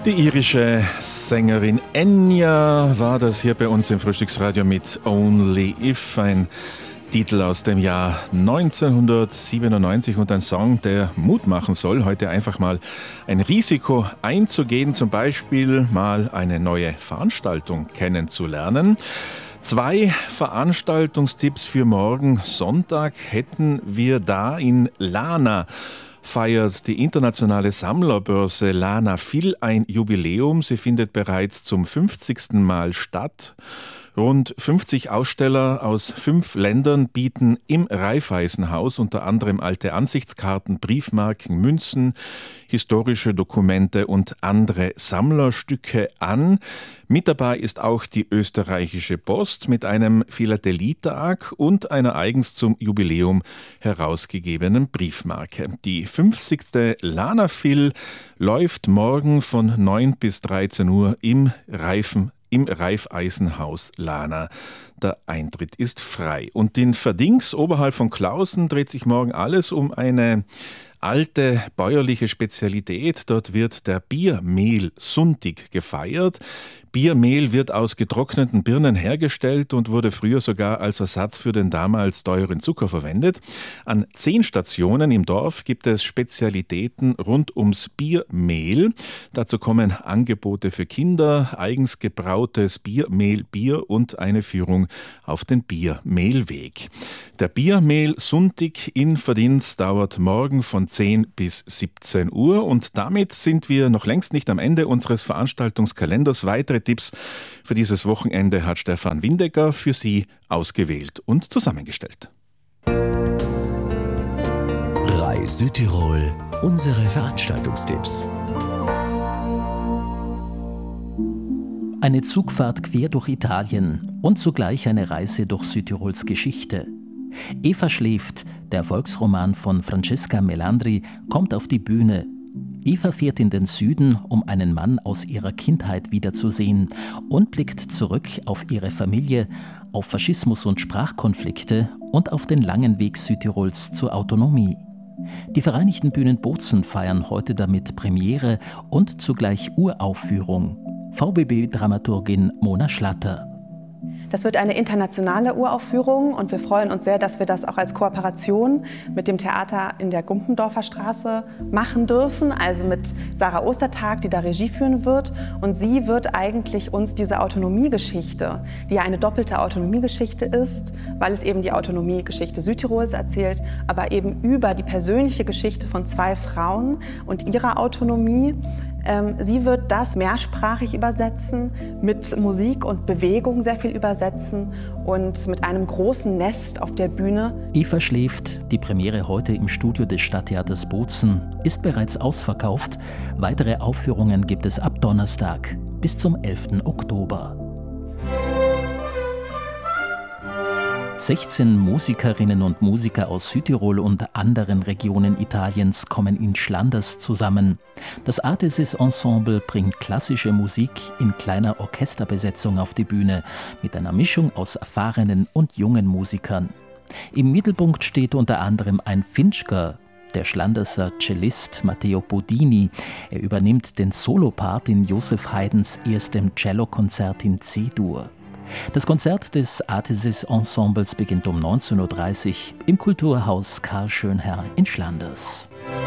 Die irische Sängerin Enya war das hier bei uns im Frühstücksradio mit Only If, ein Titel aus dem Jahr 1997 und ein Song, der Mut machen soll, heute einfach mal ein Risiko einzugehen, zum Beispiel mal eine neue Veranstaltung kennenzulernen. 2 Veranstaltungstipps für morgen Sonntag hätten wir da. In Lana feiert die internationale Sammlerbörse Lana Phil ein Jubiläum. Sie findet bereits zum 50. Mal statt. Rund 50 Aussteller aus 5 Ländern bieten im Raiffeisenhaus unter anderem alte Ansichtskarten, Briefmarken, Münzen, historische Dokumente und andere Sammlerstücke an. Mit dabei ist auch die österreichische Post mit einem Philatelietag und einer eigens zum Jubiläum herausgegebenen Briefmarke. Die 50. Lana Phil läuft morgen von 9 bis 13 Uhr im Raiffeisenhaus Lana. Der Eintritt ist frei. Und in Verdings oberhalb von Klausen dreht sich morgen alles um eine alte bäuerliche Spezialität. Dort wird der Biermehl-Suntig gefeiert. Biermehl wird aus getrockneten Birnen hergestellt und wurde früher sogar als Ersatz für den damals teuren Zucker verwendet. An 10 Stationen im Dorf gibt es Spezialitäten rund ums Biermehl. Dazu kommen Angebote für Kinder, eigens gebrautes Biermehlbier und eine Führung auf den Biermehlweg. Der Biermehl-Suntig in Verdins dauert morgen von 10 bis 17 Uhr und damit sind wir noch längst nicht am Ende unseres Veranstaltungskalenders. Weitere Tipps für dieses Wochenende hat Stefan Windecker für Sie ausgewählt und zusammengestellt. RAI Südtirol, unsere Veranstaltungstipps. Eine Zugfahrt quer durch Italien und zugleich eine Reise durch Südtirols Geschichte. Eva schläft, der Volksroman von Francesca Melandri, kommt auf die Bühne. Eva fährt in den Süden, um einen Mann aus ihrer Kindheit wiederzusehen und blickt zurück auf ihre Familie, auf Faschismus und Sprachkonflikte und auf den langen Weg Südtirols zur Autonomie. Die Vereinigten Bühnen Bozen feiern heute damit Premiere und zugleich Uraufführung. VBB-Dramaturgin Mona Schlatter. Das wird eine internationale Uraufführung und wir freuen uns sehr, dass wir das auch als Kooperation mit dem Theater in der Gumpendorfer Straße machen dürfen, also mit Sarah Ostertag, die da Regie führen wird. Und sie wird eigentlich uns diese Autonomiegeschichte, die ja eine doppelte Autonomiegeschichte ist, weil es eben die Autonomiegeschichte Südtirols erzählt, aber eben über die persönliche Geschichte von 2 Frauen und ihrer Autonomie. Sie wird das mehrsprachig übersetzen, mit Musik und Bewegung sehr viel übersetzen und mit einem großen Nest auf der Bühne. Eva schläft, die Premiere heute im Studio des Stadttheaters Bozen, ist bereits ausverkauft. Weitere Aufführungen gibt es ab Donnerstag bis zum 11. Oktober. 16 Musikerinnen und Musiker aus Südtirol und anderen Regionen Italiens kommen in Schlanders zusammen. Das Artisis Ensemble bringt klassische Musik in kleiner Orchesterbesetzung auf die Bühne, mit einer Mischung aus erfahrenen und jungen Musikern. Im Mittelpunkt steht unter anderem ein Finchker, der Schlanderser Cellist Matteo Bodini. Er übernimmt den Solopart in Joseph Haydns erstem Cellokonzert in C-Dur. Das Konzert des Artisis Ensembles beginnt um 19.30 Uhr im Kulturhaus Karl Schönherr in Schlanders.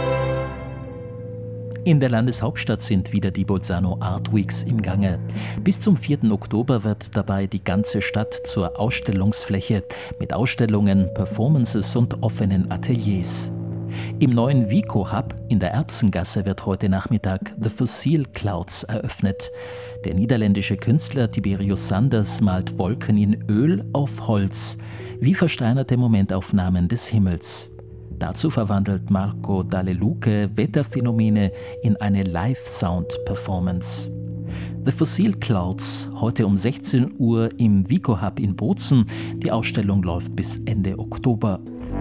In der Landeshauptstadt sind wieder die Bolzano Art Weeks im Gange. Bis zum 4. Oktober wird dabei die ganze Stadt zur Ausstellungsfläche mit Ausstellungen, Performances und offenen Ateliers. Im neuen Vico Hub in der Erbsengasse wird heute Nachmittag The Fossil Clouds eröffnet. Der niederländische Künstler Tiberius Sanders malt Wolken in Öl auf Holz, wie versteinerte Momentaufnahmen des Himmels. Dazu verwandelt Marco Daleluce Wetterphänomene in eine Live-Sound-Performance. The Fossil Clouds, heute um 16 Uhr im Vico Hub in Bozen. Die Ausstellung läuft bis Ende Oktober.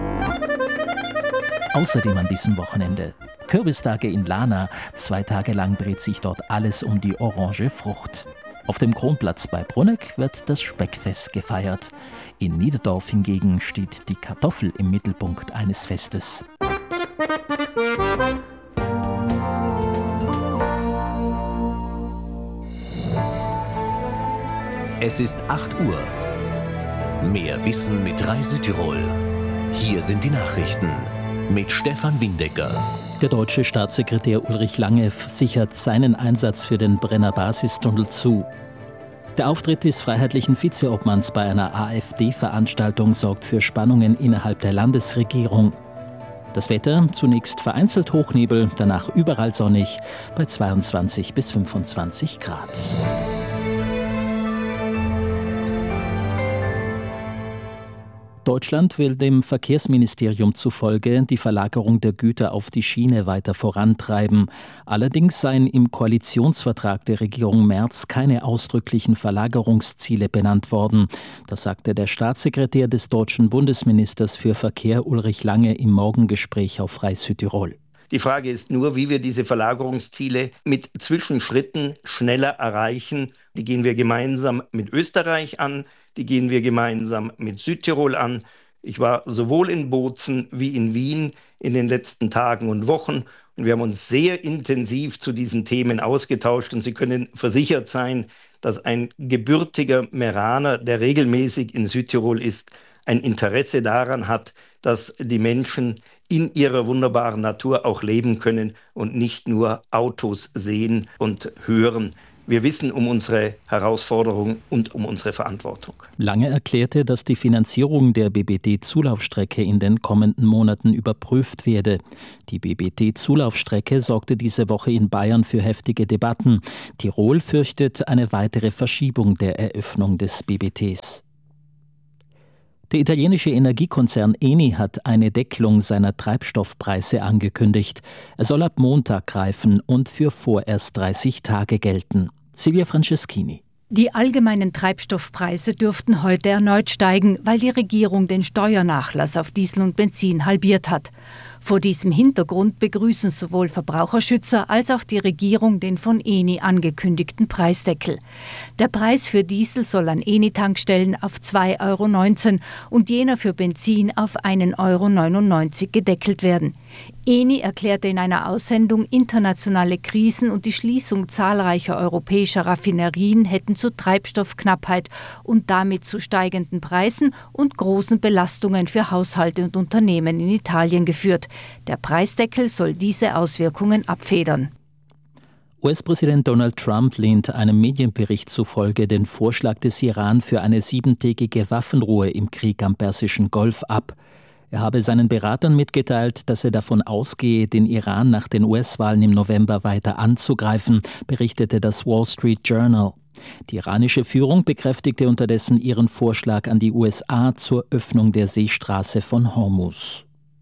Außerdem an diesem Wochenende Kürbistage in Lana. 2 Tage lang dreht sich dort alles um die orange Frucht. Auf dem Kronplatz bei Brunneck wird das Speckfest gefeiert. In Niederdorf hingegen steht die Kartoffel im Mittelpunkt eines Festes. Es ist 8 Uhr. Mehr Wissen mit Rai Südtirol. Hier sind die Nachrichten mit Stefan Windecker. Der deutsche Staatssekretär Ulrich Lange sichert seinen Einsatz für den Brenner Basistunnel zu. Der Auftritt des freiheitlichen Vizeobmanns bei einer AfD-Veranstaltung sorgt für Spannungen innerhalb der Landesregierung. Das Wetter, zunächst vereinzelt Hochnebel, danach überall sonnig bei 22 bis 25 Grad. Deutschland will dem Verkehrsministerium zufolge die Verlagerung der Güter auf die Schiene weiter vorantreiben. Allerdings seien im Koalitionsvertrag der Regierung Merz keine ausdrücklichen Verlagerungsziele benannt worden. Das sagte der Staatssekretär des deutschen Bundesministers für Verkehr Ulrich Lange im Morgengespräch auf Rai Südtirol. Die Frage ist nur, wie wir diese Verlagerungsziele mit Zwischenschritten schneller erreichen. Die gehen wir gemeinsam mit Österreich an. Die gehen wir gemeinsam mit Südtirol an. Ich war sowohl in Bozen wie in Wien in den letzten Tagen und Wochen und wir haben uns sehr intensiv zu diesen Themen ausgetauscht und Sie können versichert sein, dass ein gebürtiger Meraner, der regelmäßig in Südtirol ist, ein Interesse daran hat, dass die Menschen in ihrer wunderbaren Natur auch leben können und nicht nur Autos sehen und hören. Wir wissen um unsere Herausforderung und um unsere Verantwortung. Lange erklärte, dass die Finanzierung der BBT-Zulaufstrecke in den kommenden Monaten überprüft werde. Die BBT-Zulaufstrecke sorgte diese Woche in Bayern für heftige Debatten. Tirol fürchtet eine weitere Verschiebung der Eröffnung des BBTs. Der italienische Energiekonzern Eni hat eine Deckelung seiner Treibstoffpreise angekündigt. Er soll ab Montag greifen und für vorerst 30 Tage gelten. Silvia Franceschini. Die allgemeinen Treibstoffpreise dürften heute erneut steigen, weil die Regierung den Steuernachlass auf Diesel und Benzin halbiert hat. Vor diesem Hintergrund begrüßen sowohl Verbraucherschützer als auch die Regierung den von Eni angekündigten Preisdeckel. Der Preis für Diesel soll an Eni-Tankstellen auf 2,19 € und jener für Benzin auf 1,99 € gedeckelt werden. Eni erklärte in einer Aussendung, internationale Krisen und die Schließung zahlreicher europäischer Raffinerien hätten zu Treibstoffknappheit und damit zu steigenden Preisen und großen Belastungen für Haushalte und Unternehmen in Italien geführt. Der Preisdeckel soll diese Auswirkungen abfedern. US-Präsident Donald Trump lehnt einem Medienbericht zufolge den Vorschlag des Iran für eine 7-tägige Waffenruhe im Krieg am Persischen Golf ab. Er habe seinen Beratern mitgeteilt, dass er davon ausgehe, den Iran nach den US-Wahlen im November weiter anzugreifen, berichtete das Wall Street Journal. Die iranische Führung bekräftigte unterdessen ihren Vorschlag an die USA zur Öffnung der Seestraße von Hormuz.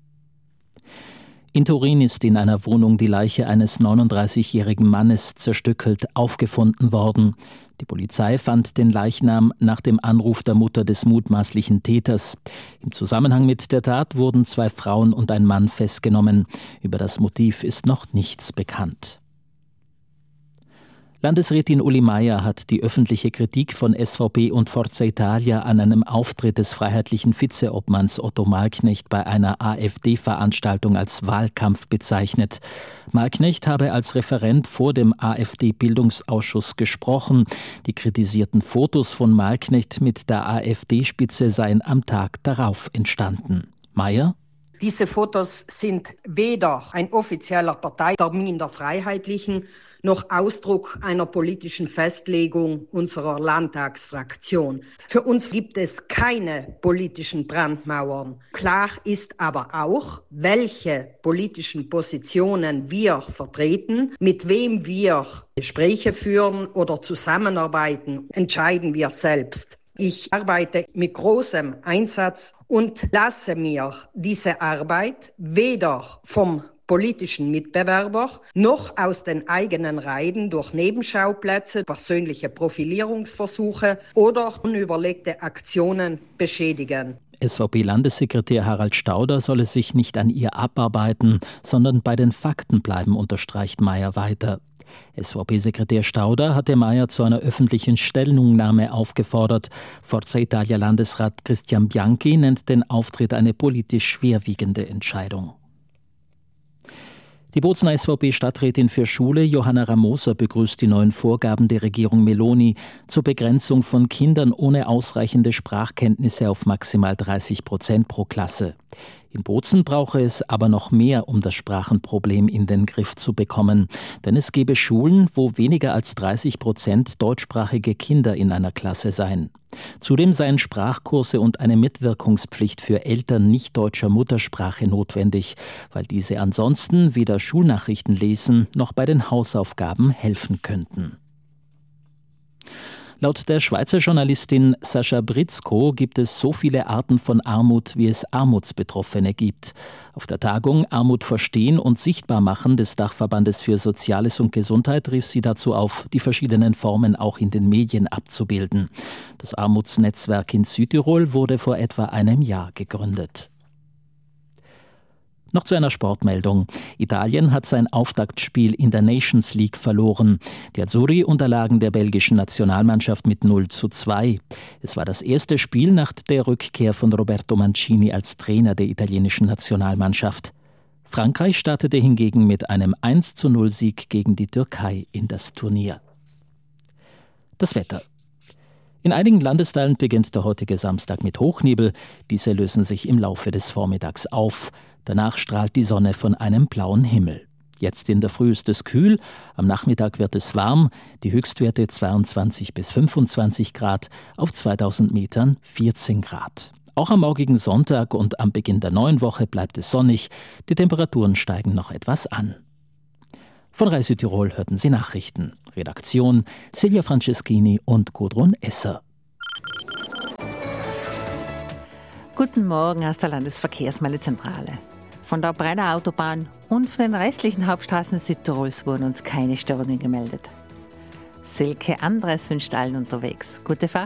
In Turin ist in einer Wohnung die Leiche eines 39-jährigen Mannes zerstückelt aufgefunden worden. Die Polizei fand den Leichnam nach dem Anruf der Mutter des mutmaßlichen Täters. Im Zusammenhang mit der Tat wurden 2 Frauen und ein Mann festgenommen. Über das Motiv ist noch nichts bekannt. Landesrätin Uli Meier hat die öffentliche Kritik von SVP und Forza Italia an einem Auftritt des freiheitlichen Vizeobmanns Otto Malknecht bei einer AfD-Veranstaltung als Wahlkampf bezeichnet. Malknecht habe als Referent vor dem AfD-Bildungsausschuss gesprochen. Die kritisierten Fotos von Malknecht mit der AfD-Spitze seien am Tag darauf entstanden. Meier? Diese Fotos sind weder ein offizieller Parteitermin der Freiheitlichen noch Ausdruck einer politischen Festlegung unserer Landtagsfraktion. Für uns gibt es keine politischen Brandmauern. Klar ist aber auch, welche politischen Positionen wir vertreten, mit wem wir Gespräche führen oder zusammenarbeiten, entscheiden wir selbst. Ich arbeite mit großem Einsatz und lasse mir diese Arbeit weder vom politischen Mitbewerber noch aus den eigenen Reihen durch Nebenschauplätze, persönliche Profilierungsversuche oder unüberlegte Aktionen beschädigen. SVP-Landessekretär Harald Stauder solle sich nicht an ihr abarbeiten, sondern bei den Fakten bleiben, unterstreicht Meier weiter. SVP-Sekretär Stauder hatte Meier zu einer öffentlichen Stellungnahme aufgefordert. Forza Italia-Landesrat Christian Bianchi nennt den Auftritt eine politisch schwerwiegende Entscheidung. Die Bozner SVP-Stadträtin für Schule Johanna Ramoser begrüßt die neuen Vorgaben der Regierung Meloni zur Begrenzung von Kindern ohne ausreichende Sprachkenntnisse auf maximal 30% pro Klasse. In Bozen brauche es aber noch mehr, um das Sprachenproblem in den Griff zu bekommen. Denn es gebe Schulen, wo weniger als 30% deutschsprachige Kinder in einer Klasse seien. Zudem seien Sprachkurse und eine Mitwirkungspflicht für Eltern nicht deutscher Muttersprache notwendig, weil diese ansonsten weder Schulnachrichten lesen noch bei den Hausaufgaben helfen könnten. Laut der Schweizer Journalistin Sascha Britzko gibt es so viele Arten von Armut, wie es Armutsbetroffene gibt. Auf der Tagung Armut verstehen und sichtbar machen des Dachverbandes für Soziales und Gesundheit rief sie dazu auf, die verschiedenen Formen auch in den Medien abzubilden. Das Armutsnetzwerk in Südtirol wurde vor etwa einem Jahr gegründet. Noch zu einer Sportmeldung. Italien hat sein Auftaktspiel in der Nations League verloren. Die Azzurri unterlagen der belgischen Nationalmannschaft mit 0:2. Es war das erste Spiel nach der Rückkehr von Roberto Mancini als Trainer der italienischen Nationalmannschaft. Frankreich startete hingegen mit einem 1:0-Sieg gegen die Türkei in das Turnier. Das Wetter. In einigen Landesteilen beginnt der heutige Samstag mit Hochnebel. Diese lösen sich im Laufe des Vormittags auf. Danach strahlt die Sonne von einem blauen Himmel. Jetzt in der Früh ist es kühl, am Nachmittag wird es warm, die Höchstwerte 22 bis 25 Grad, auf 2000 Metern 14 Grad. Auch am morgigen Sonntag und am Beginn der neuen Woche bleibt es sonnig, die Temperaturen steigen noch etwas an. Von Rai Südtirol hörten Sie Nachrichten. Redaktion Silvia Franceschini und Gudrun Esser. Guten Morgen aus der Landesverkehrsmeldezentrale. Von der Brenner Autobahn und von den restlichen Hauptstraßen Südtirols wurden uns keine Störungen gemeldet. Silke Andres wünscht allen unterwegs gute Fahrt.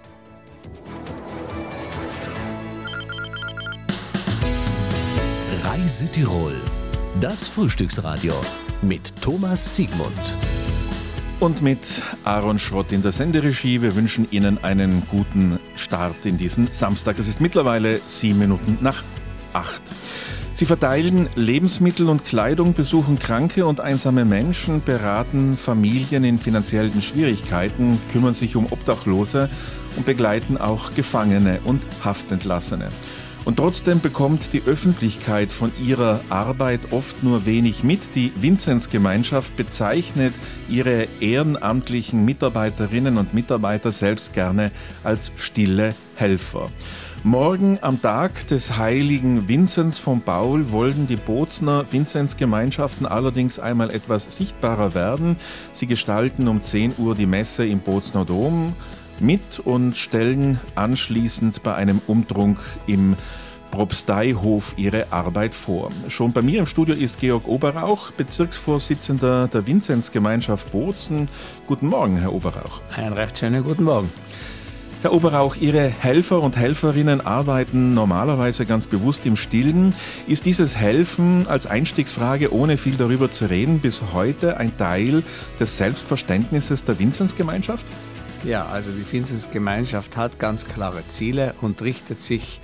Rai Südtirol, das Frühstücksradio mit Thomas Siegmund. Und mit Aaron Schrott in der Senderegie. Wir wünschen Ihnen einen guten Start in diesen Samstag. Es ist mittlerweile 7:07. Sie verteilen Lebensmittel und Kleidung, besuchen kranke und einsame Menschen, beraten Familien in finanziellen Schwierigkeiten, kümmern sich um Obdachlose und begleiten auch Gefangene und Haftentlassene. Und trotzdem bekommt die Öffentlichkeit von ihrer Arbeit oft nur wenig mit. Die Vinzenzgemeinschaft bezeichnet ihre ehrenamtlichen Mitarbeiterinnen und Mitarbeiter selbst gerne als stille Helfer. Morgen am Tag des heiligen Vinzenz von Paul wollen die Bozner Vinzenzgemeinschaften allerdings einmal etwas sichtbarer werden. Sie gestalten um 10 Uhr die Messe im Bozner Dom mit und stellen anschließend bei einem Umtrunk im Propsteihof ihre Arbeit vor. Schon bei mir im Studio ist Georg Oberrauch, Bezirksvorsitzender der Vinzenzgemeinschaft Bozen. Guten Morgen, Herr Oberrauch. Einen recht schönen guten Morgen. Herr Oberrauch, Ihre Helfer und Helferinnen arbeiten normalerweise ganz bewusst im Stillen. Ist dieses Helfen als Einstiegsfrage, ohne viel darüber zu reden, bis heute ein Teil des Selbstverständnisses der Vinzenzgemeinschaft? Ja, also die Vinzenzgemeinschaft hat ganz klare Ziele und richtet sich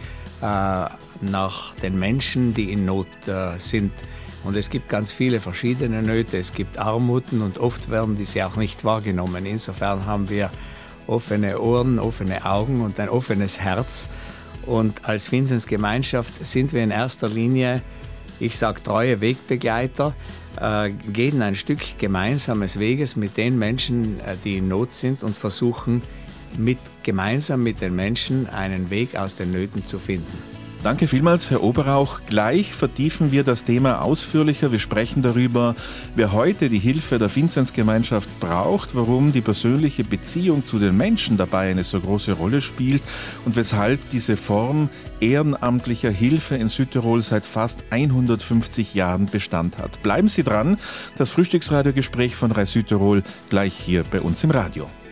nach den Menschen, die in Not sind. Und es gibt ganz viele verschiedene Nöte, es gibt Armuten und oft werden diese auch nicht wahrgenommen. Insofern haben wir offene Ohren, offene Augen und ein offenes Herz. Und als Vinzenzgemeinschaft sind wir in erster Linie, ich sage treue Wegbegleiter, gehen ein Stück gemeinsames Weges mit den Menschen, die in Not sind und versuchen gemeinsam mit den Menschen einen Weg aus den Nöten zu finden. Danke vielmals, Herr Oberrauch. Gleich vertiefen wir das Thema ausführlicher. Wir sprechen darüber, wer heute die Hilfe der Vinzenzgemeinschaft braucht, warum die persönliche Beziehung zu den Menschen dabei eine so große Rolle spielt und weshalb diese Form ehrenamtlicher Hilfe in Südtirol seit fast 150 Jahren Bestand hat. Bleiben Sie dran, das Frühstücksradiogespräch von Rai Südtirol gleich hier bei uns im Radio.